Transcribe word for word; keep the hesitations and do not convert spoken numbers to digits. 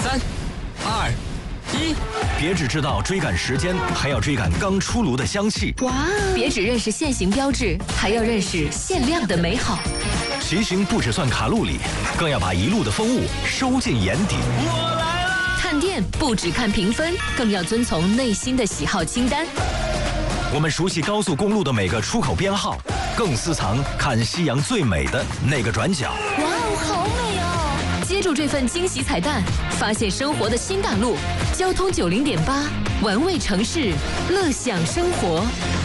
三、二、一， 别只知道追赶时间，还要追赶刚出炉的香气。 哇！别只认识限行标志，还要认识限量的美好。 骑行不只算卡路里，更要把一路的风物收进眼底。 我来啦！ 探店不只看评分，更要遵从内心的喜好清单。 我们熟悉高速公路的每个出口编号，更私藏看夕阳最美的那个转角。 哇哦，好美哦！接住这份惊喜彩蛋，发现生活的新大陆。交通九零点八，玩味城市，乐享生活。